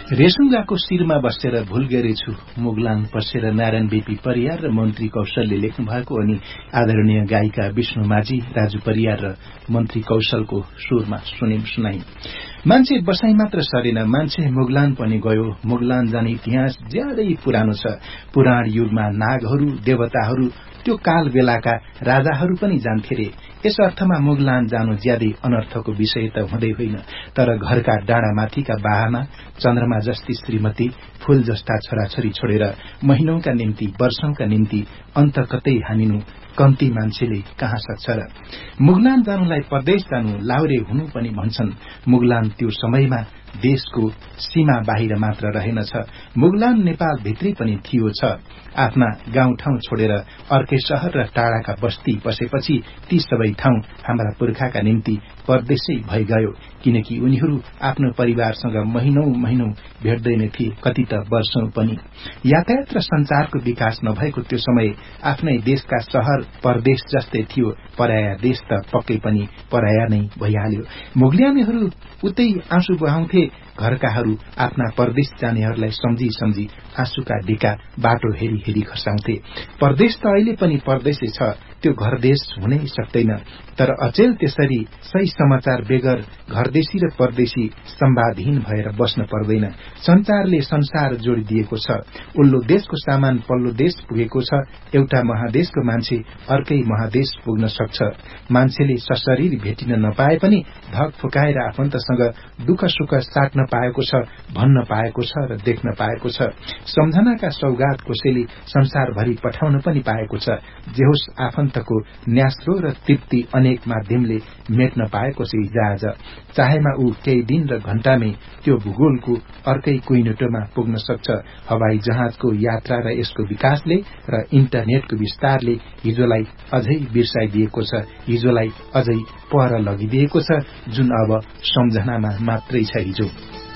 रेसुङ्गाको शिरमा बसेर भूल गरेछु मुगलान पसेर नारायण बीपी परियार र मन्त्री कौशलले लेख्नु भएको अनि आदरणीय गायिका विष्णु माझी राजु परियार र मन्त्री कौशलको सुरमा सुनाइ। मान्छे बसाई मात्र सरेन, मान्छे मुगलान पनि गयो। मुगलान जाने इतिहास ज्यादै पुरानो छ। पुराण युगमा नागहरू, देवताहरू, त्यो काल बेलाका राजाहरू पनि जान्थे रे। यस अर्थमा मुगलान जानु ज्यादै अनर्थको विषय त हुँदै होइन, तर घरका डाँडामाथिका बाहामा चन्द्रमा जस्ती श्रीमती, फूल जस्ता छोराछोरी छोडेर महिनौका निम्ति, वर्षौंका निम्ति अन्त कतै हानिनु कम्ती मान्छेले कहाँ सक्छ र। मुगलान जानुलाई परदेश जानु, लाउरे हुनु पनि भन्छन्। मुगलान त्यो समयमा देशको सीमा बाहिर मात्र रहेनछ, मुगलान नेपाल भित्रै पनि थियो छ। आफ्ना गाउँठाउँ छोडेर अर्कै शहर र टाढाका बस्ती बसेपछि ती सबै ठाउँ हाम्रा पुर्खाका निम्ति परदेशै भइगयो, किनकि उनीहरू आफ्नो परिवारसँग महिनौं महिनौं भेट्दैनथे, कति त वर्षौं पनि। यातायात र संचारको विकास नभएको त्यो समय आफ्नै देशका शहर परदेश जस्तै थियो। पराया देश त पक्कै पनि पराया नै भइहाल्यो। मुगलियानीहरू उतै आँसु बहाउँथे, घरकाहरू आफ्ना परदेश जानेहरूलाई सम्झी सम्झी आँसुका ढिका बाटो हेरी हेरी खसाउँथे। परदेश त अहिले पनि परदेशै छ, त्यो घर देश हुनै सक्दैन। तर अचेल त्यसरी सही समाचार बेगर घरदेशी र परदेशी सम्वादहीन भएर बस्न पर्दैन। संचारले संसार जोडिदिएको छ। उल्लो देशको सामान पल्लो देश पुगेको छ। एउटा महादेशको मान्छे अर्कै महादेश पुग्न सक्छ। मान्छेले सशरीर भेटिन नपाए पनि धक फुकाएर आफन्तसँग दुःख सुख साट्न पाएको छ, भन्न पाएको छ र देख्न पाएको छ। सम्झनाका सौगात कसैले संसारभरि पठाउन पनि पाएको छ। जे होस्, आफन्तको न्यास्रो र तृप्ति अनेक माध्यमले मेट्न पाएको छ जहाज। चाहेमा ऊ केही दिन र घण्टामै त्यो भूगोलको अर्कै कुइनोटोमा पुग्न सक्छ। हवाई जहाजको यात्रा र यसको विकासले र इन्टरनेटको विस्तारले हिजोलाई अझै बिर्साइदिएको छ, हिजोलाई अझै पर लगिदिएको छ, जुन अब सम्झनामा मात्रै छ हिजो।